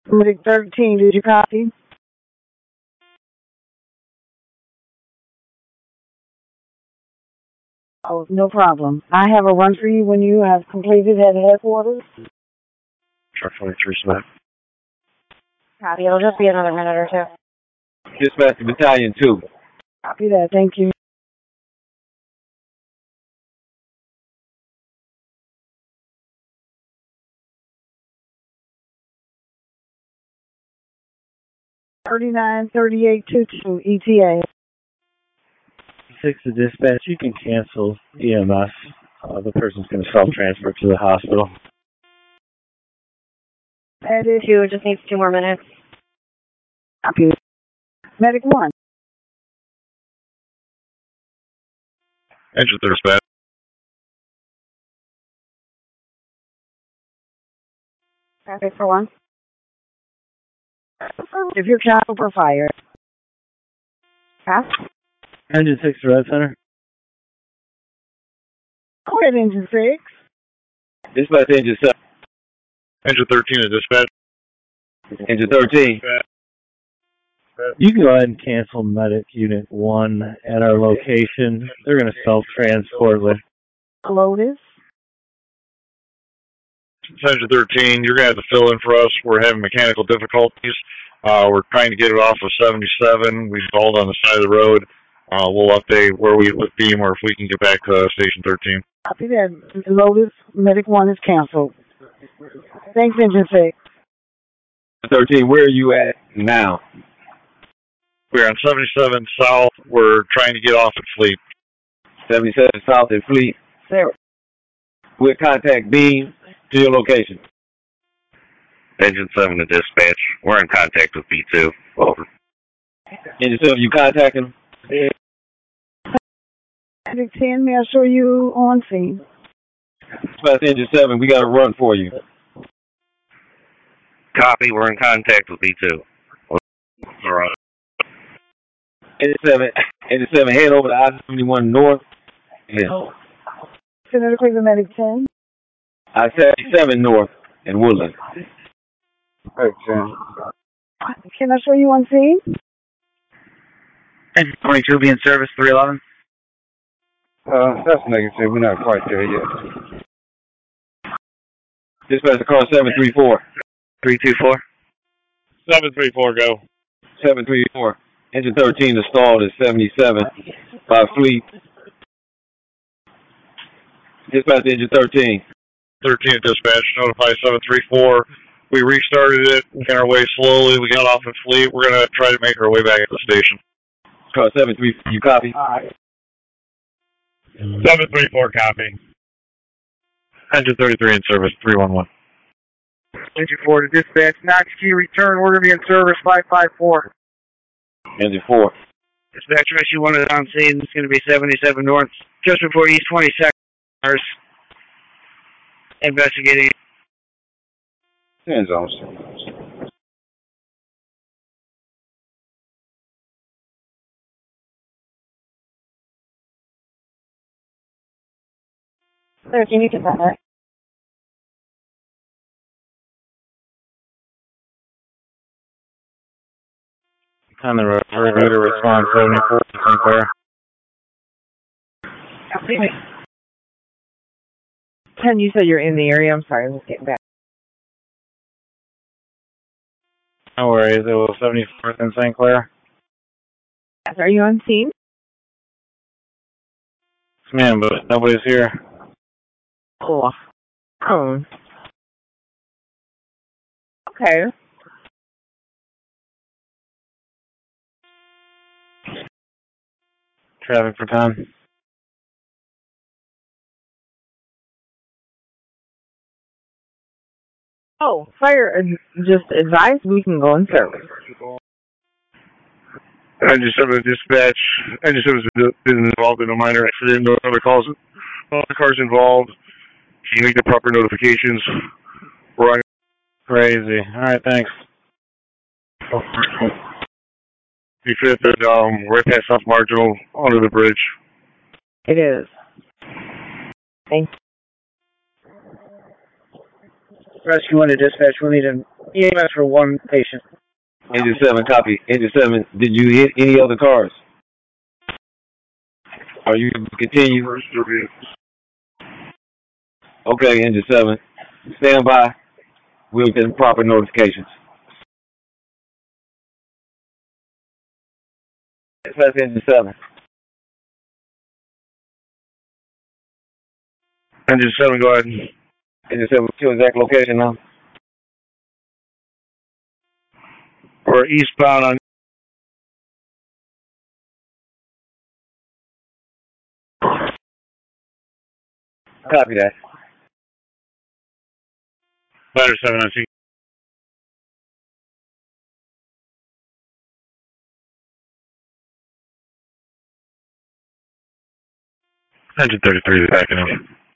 Medic 13, did you copy? Oh, no problem. I have a run for you when you have completed at headquarters. Truck 23, Smith. Copy. It'll just be another minute or two. Dispatch to Battalion 2. Copy that. Thank you. $393822 ETA. 6 to dispatch, you can cancel EMS. The person's going to self-transfer to the hospital. Medic 2 just needs 2 more minutes. Copy. Medic 1. Enter the dispatch. Traffic for 1. If your chopper for fire. Pass. Engine 6 to Red Center. Go ahead, Engine 6. Dispatch Engine 7. Engine 13 to dispatch. Engine 13. You can go ahead and cancel Medic Unit 1 at our location. They're going to self-transport with. Lotus. Engine 13, you're going to have to fill in for us. We're having mechanical difficulties. We're trying to get it off of 77. We stalled on the side of the road. We'll update where we with beam or if we can get back to Station 13. Copy that. Lotus, Medic 1 is canceled. Thanks, Engine 6. 13, where are you at now? We're on 77 South. We're trying to get off at Fleet. 77 South at Fleet. Sarah. We'll contact beam to your location. Engine 7 to dispatch. We're in contact with B2. Over. Engine 7, you contacting them? Medic 10, may I show you on scene? Dispatch Engine 7, we got a run for you. Copy. We're in contact with B2. All right. Engine 7, head over to I-71 North. Yeah. Senator Cleveland, Medic 10. I-77 North in Woodland. Medic 10. Can I show you on scene? Engine 22 be in service, 311. That's negative. We're not quite there yet. Dispatch to car 734. 324. 734, go. 734. Engine 13 is stalled at 77 by Fleet. Dispatch to Engine 13. 13 at dispatch, notify 734. We restarted it, in our way slowly. We got off at Fleet. We're going to try to make our way back to the station. Car 734, you copy? 734, copy. Engine 33 in service, 311. Engine 4 to dispatch. Knox Key return. We're going to be in service, 554. Engine 4. Dispatch Rescue 1 is on scene. It's going to be 77 North, just before East 22nd. Investigating. Hands on. Sir, can you get that? On the road, review to response 74, St. Clair. 10, you said you're in the area. I'm sorry, let's get back. No worries, it was 74th in St. Clair. Yes, are you on scene? Man, but nobody's here. Oh. Okay. Traffic for 10. Oh, fire just advised we can go in service. Engine 7 dispatch. Engine 7 has been involved in a minor accident. No other calls. All the cars involved. Can you make the proper notifications? We're on. Crazy. Alright, thanks. You fit that, right past South Marginal, onto the bridge. It is. Thanks. Rescue 1 to dispatch. We'll need a EMS for one patient. Engine 7, copy. Engine 7, did you hit any other cars? Are you continue? Okay, Engine 7. Stand by. We'll get proper notifications. That's Engine 7. Engine 7, go ahead. Engine 7, what's your exact location now? We're eastbound on. Copy that. Ladder 7, I see. Engine 33 is backing up.